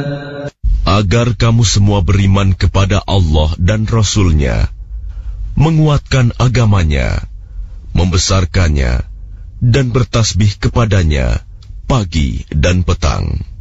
agar kamu semua beriman kepada Allah dan Rasul-Nya, menguatkan agamanya, membesarkannya, dan bertasbih kepadanya pagi dan petang.